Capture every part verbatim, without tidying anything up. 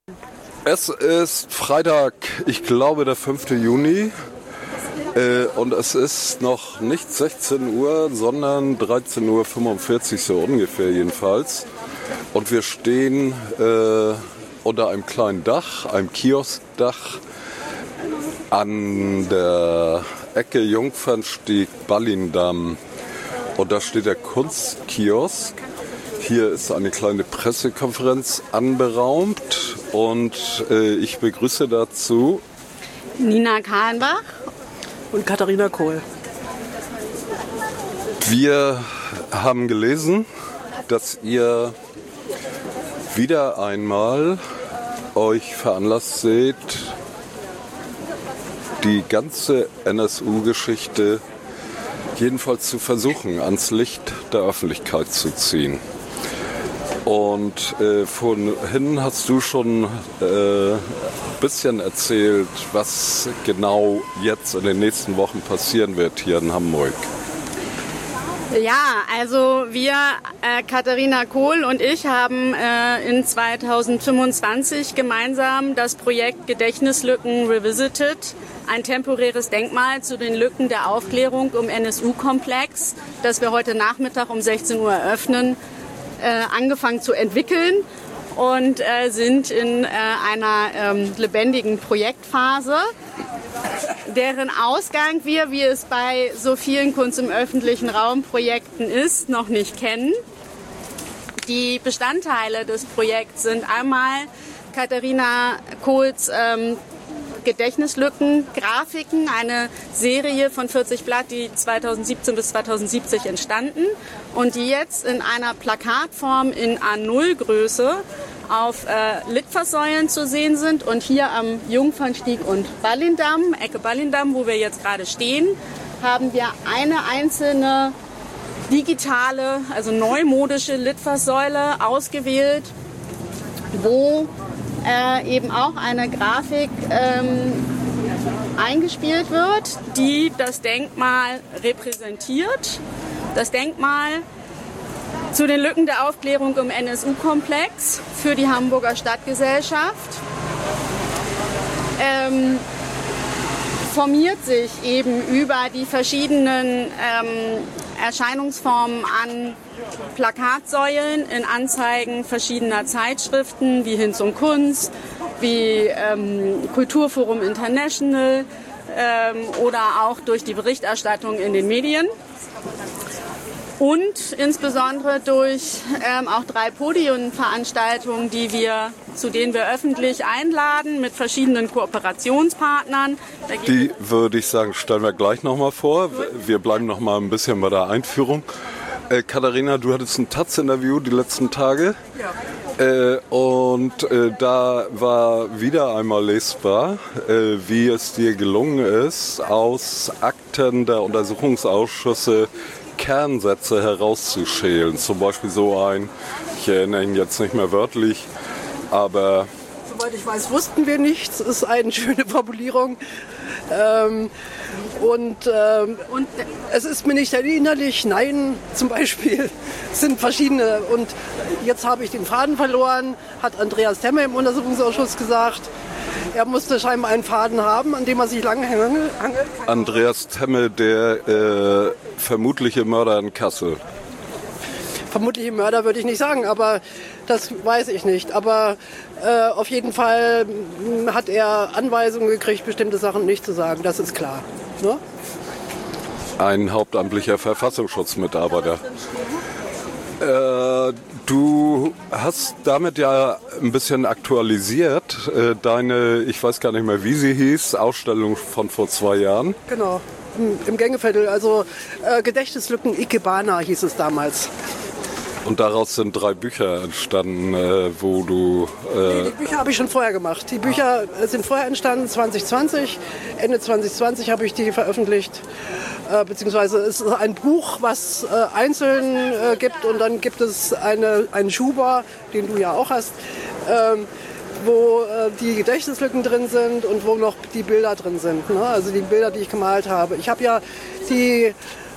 Es ist Freitag, ich glaube der fünfte Juni äh, und es ist noch nicht sechzehn Uhr, sondern dreizehn Uhr fünfundvierzig so ungefähr jedenfalls. Und wir stehen äh, unter einem kleinen Dach, einem Kioskdach an der Ecke Jungfernstieg-Ballindamm. Und da steht der Kunstkiosk. Hier ist eine kleine Pressekonferenz anberaumt und äh, ich begrüße dazu Nina Kahlenbach und Katharina Kohl. Wir haben gelesen, dass ihr wieder einmal euch veranlasst seht, die ganze N S U-Geschichte jedenfalls zu versuchen, ans Licht der Öffentlichkeit zu ziehen. Und äh, vorhin hast du schon ein äh, bisschen erzählt, was genau jetzt in den nächsten Wochen passieren wird hier in Hamburg. Ja, also wir, äh, Katharina Kohl und ich, haben äh, in zweitausendfünfundzwanzig gemeinsam das Projekt Gedächtnislücken Revisited, ein temporäres Denkmal zu den Lücken der Aufklärung um N S U-Komplex, das wir heute Nachmittag um sechzehn Uhr eröffnen, äh, angefangen zu entwickeln und äh, sind in äh, einer ähm, lebendigen Projektphase, deren Ausgang wir, wie es bei so vielen Kunst im öffentlichen Raum Projekten ist, noch nicht kennen. Die Bestandteile des Projekts sind einmal Katharina Kohls ähm, Gedächtnislücken, Grafiken, eine Serie von vierzig Blatt, die zweitausendsiebzehn bis zweitausendsiebzig entstanden und die jetzt in einer Plakatform in A null Größe auf äh, Litfaßsäulen zu sehen sind. Und hier am Jungfernstieg und Ballindamm, Ecke Ballindamm, wo wir jetzt gerade stehen, haben wir eine einzelne digitale, also neumodische Litfaßsäule ausgewählt, wo äh, eben auch eine Grafik ähm, eingespielt wird, die das Denkmal repräsentiert. Das Denkmal zu den Lücken der Aufklärung im N S U-Komplex für die Hamburger Stadtgesellschaft ähm, formiert sich eben über die verschiedenen ähm, Erscheinungsformen an Plakatsäulen in Anzeigen verschiedener Zeitschriften wie Hinz und Kunst, wie ähm, Kulturforum International ähm, oder auch durch die Berichterstattung in den Medien. Und insbesondere durch ähm, auch drei Podiumveranstaltungen, die wir, zu denen wir öffentlich einladen mit verschiedenen Kooperationspartnern. Die würde ich sagen, stellen wir gleich nochmal vor. Wir bleiben noch mal ein bisschen bei der Einführung. Äh, Katharina, du hattest ein Taz-Interview die letzten Tage. Ja. Äh, und äh, da war wieder einmal lesbar, äh, wie es dir gelungen ist, aus Akten der Untersuchungsausschüsse Kernsätze herauszuschälen. Zum Beispiel so ein, ich erinnere ihn jetzt nicht mehr wörtlich, aber... Soweit ich weiß, wussten wir nichts. Das ist eine schöne Formulierung. Ähm, und, ähm, und es ist mir nicht erinnerlich, nein, zum Beispiel, es sind verschiedene. Und jetzt habe ich den Faden verloren, hat Andreas Temme im Untersuchungsausschuss gesagt. Er musste scheinbar einen Faden haben, an dem er sich lange hangelt. Andreas Temme, der äh, vermutliche Mörder in Kassel. Vermutliche Mörder würde ich nicht sagen, aber das weiß ich nicht. Aber äh, auf jeden Fall hat er Anweisungen gekriegt, bestimmte Sachen nicht zu sagen. Das ist klar. Ne? Ein hauptamtlicher Verfassungsschutzmitarbeiter. Äh, du hast damit ja ein bisschen aktualisiert, äh, deine, ich weiß gar nicht mehr, wie sie hieß, Ausstellung von vor zwei Jahren. Genau, im, im Gängeviertel, also äh, Gedächtnislücken Ikebana hieß es damals. Und daraus sind drei Bücher entstanden, äh, wo du... Äh Nee, die Bücher habe ich schon vorher gemacht. Die Bücher sind vorher entstanden, zwanzig zwanzig. Ende zwanzig zwanzig habe ich die veröffentlicht. Äh, beziehungsweise es ist ein Buch, was äh, einzeln äh, gibt. Und dann gibt es eine, einen Schuber, den du ja auch hast, ähm, wo äh, die Gedächtnislücken drin sind und wo noch die Bilder drin sind. Ne? Also die Bilder, die ich gemalt habe. Ich habe ja die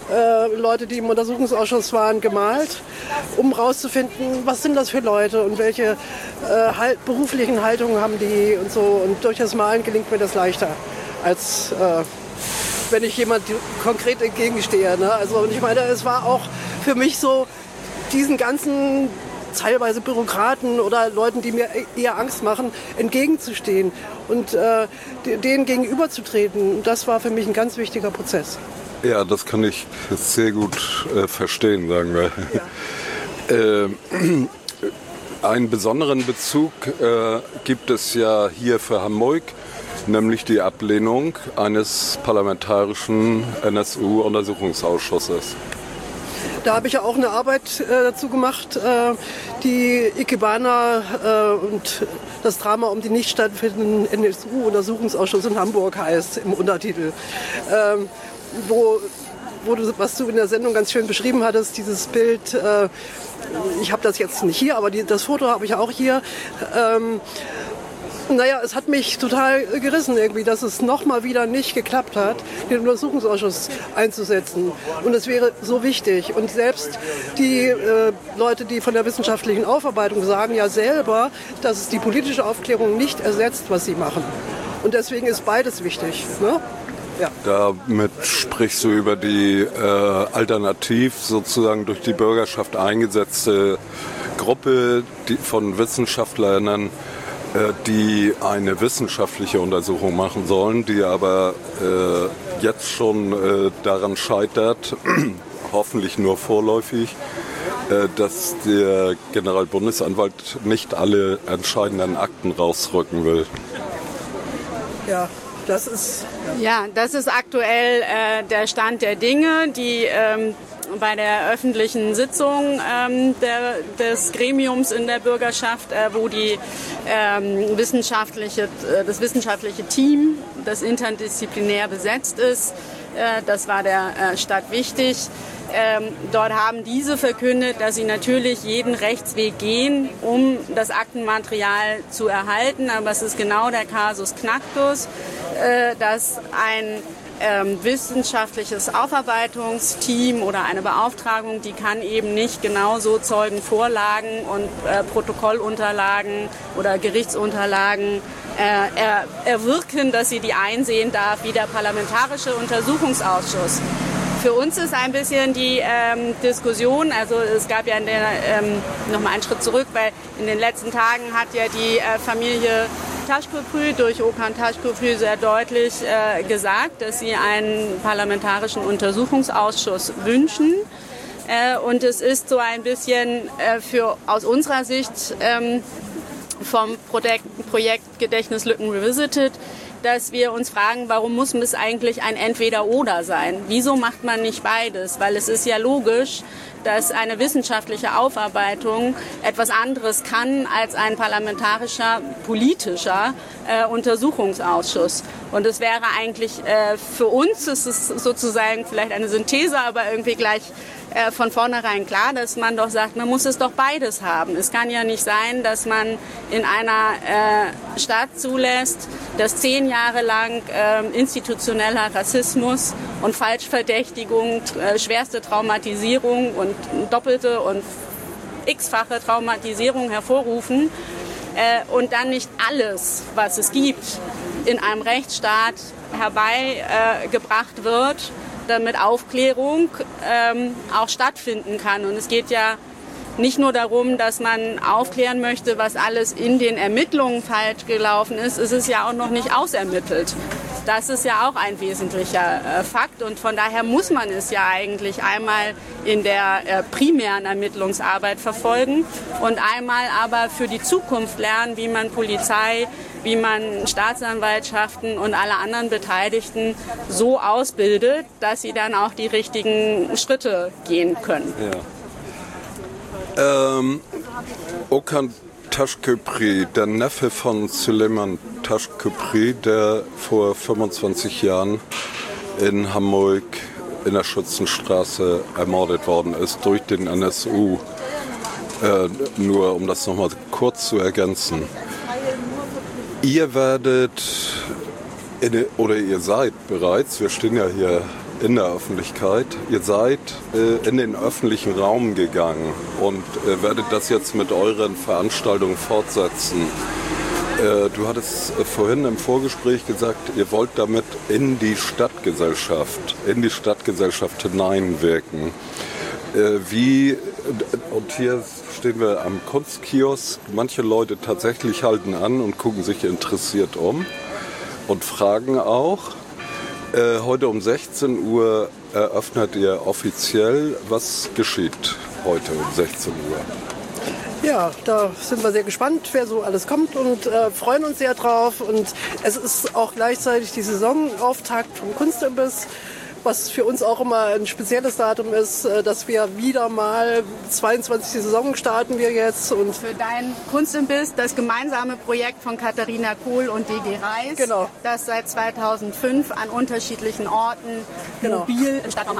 äh, Leute, die im Untersuchungsausschuss waren, gemalt, um rauszufinden, was sind das für Leute und welche äh, halt, beruflichen Haltungen haben die und so. Und durch das Malen gelingt mir das leichter, als äh, wenn ich jemand konkret entgegenstehe. Ne? Also, und ich meine, es war auch für mich so, diesen ganzen teilweise Bürokraten oder Leuten, die mir eher Angst machen, entgegenzustehen und äh, denen gegenüberzutreten. Das war für mich ein ganz wichtiger Prozess. Ja, das kann ich sehr gut äh, verstehen, sagen wir. Ja. äh, einen besonderen Bezug äh, gibt es ja hier für Hamburg, nämlich die Ablehnung eines parlamentarischen N S U-Untersuchungsausschusses. Da habe ich ja auch eine Arbeit äh, dazu gemacht, äh, die Ikebana äh, und das Drama um die nicht stattfindenden N S U-Untersuchungsausschuss in Hamburg heißt, im Untertitel. Ähm, wo, wo du, was du in der Sendung ganz schön beschrieben hattest, dieses Bild, äh, ich habe das jetzt nicht hier, aber die, das Foto habe ich auch hier. Ähm, Naja, es hat mich total gerissen irgendwie, dass es nochmal wieder nicht geklappt hat, den Untersuchungsausschuss einzusetzen. Und es wäre so wichtig. Und selbst die äh, Leute, die von der wissenschaftlichen Aufarbeitung sagen ja selber, dass es die politische Aufklärung nicht ersetzt, was sie machen. Und deswegen ist beides wichtig. Ne? Ja. Damit sprichst du über die äh, alternativ sozusagen durch die Bürgerschaft eingesetzte Gruppe die, von Wissenschaftlern, die eine wissenschaftliche Untersuchung machen sollen, die aber äh, jetzt schon äh, daran scheitert, hoffentlich nur vorläufig, äh, dass der Generalbundesanwalt nicht alle entscheidenden Akten rausrücken will. Ja, das ist... Ja, ja das ist aktuell äh, der Stand der Dinge, die... Ähm bei der öffentlichen Sitzung ähm, der, des Gremiums in der Bürgerschaft, äh, wo die, ähm, wissenschaftliche, äh, das wissenschaftliche Team, das interdisziplinär besetzt ist, äh, das war der äh, Stadt wichtig. Ähm, dort haben diese verkündet, dass sie natürlich jeden Rechtsweg gehen, um das Aktenmaterial zu erhalten. Aber es ist genau der Kasus Knacktus, äh, dass ein Ähm, wissenschaftliches Aufarbeitungsteam oder eine Beauftragung, die kann eben nicht genauso Zeugenvorlagen und äh, Protokollunterlagen oder Gerichtsunterlagen äh, er, erwirken, dass sie die einsehen darf, wie der Parlamentarische Untersuchungsausschuss. Für uns ist ein bisschen die ähm, Diskussion, also es gab ja in der, ähm, noch mal einen Schritt zurück, weil in den letzten Tagen hat ja die äh, Familie Taşköprü durch Okan Taşköprü sehr deutlich äh, gesagt, dass sie einen parlamentarischen Untersuchungsausschuss wünschen. Äh, und es ist so ein bisschen äh, für, aus unserer Sicht ähm, vom Projekt, Projekt Gedächtnislücken Revisited, dass wir uns fragen, warum muss es eigentlich ein Entweder-Oder sein? Wieso macht man nicht beides? Weil es ist ja logisch, dass eine wissenschaftliche Aufarbeitung etwas anderes kann als ein parlamentarischer, politischer äh, Untersuchungsausschuss. Und es wäre eigentlich äh, für uns, ist es sozusagen vielleicht eine Synthese, aber irgendwie gleich äh, von vornherein klar, dass man doch sagt, man muss es doch beides haben. Es kann ja nicht sein, dass man in einer äh, Stadt zulässt, dass zehn Jahre lang äh, institutioneller Rassismus und Falschverdächtigung, äh, schwerste Traumatisierung und doppelte und x-fache Traumatisierung hervorrufen äh, und dann nicht alles, was es gibt, in einem Rechtsstaat herbeigebracht äh, wird, damit Aufklärung ähm, auch stattfinden kann. Und es geht ja nicht nur darum, dass man aufklären möchte, was alles in den Ermittlungen falsch gelaufen ist, es ist ja auch noch nicht ausermittelt. Das ist ja auch ein wesentlicher äh, Fakt und von daher muss man es ja eigentlich einmal in der äh, primären Ermittlungsarbeit verfolgen und einmal aber für die Zukunft lernen, wie man Polizei, wie man Staatsanwaltschaften und alle anderen Beteiligten so ausbildet, dass sie dann auch die richtigen Schritte gehen können. Ja. Ähm, Okan Taşköprü, der Neffe von Süleyman Taşköprü, der vor fünfundzwanzig Jahren in Hamburg in der Schützenstraße ermordet worden ist durch den N S U. Äh, nur um das nochmal kurz zu ergänzen. Ihr werdet, in, oder ihr seid bereits, wir stehen ja hier in der Öffentlichkeit. Ihr seid äh, in den öffentlichen Raum gegangen und äh, werdet das jetzt mit euren Veranstaltungen fortsetzen. Äh, du hattest äh, vorhin im Vorgespräch gesagt, ihr wollt damit in die Stadtgesellschaft, in die Stadtgesellschaft hineinwirken. Äh, wie, und hier stehen wir am Kunstkiosk, manche Leute tatsächlich halten an und gucken sich interessiert um und fragen auch. Äh, heute um sechzehn Uhr eröffnet ihr offiziell. Was geschieht heute um sechzehn Uhr? Ja, da sind wir sehr gespannt, wer so alles kommt und äh, freuen uns sehr drauf. Und es ist auch gleichzeitig die Saisonauftakt vom Kunstimbiss, was für uns auch immer ein spezielles Datum ist, äh, dass wir wieder mal zweiundzwanzigste Saison starten wir jetzt. Und für dein Kunstimbiss, das gemeinsame Projekt von Katharina Kohl und D G Reis, genau. das seit zweitausendfünf an unterschiedlichen Orten genau. mobil im Stadtraum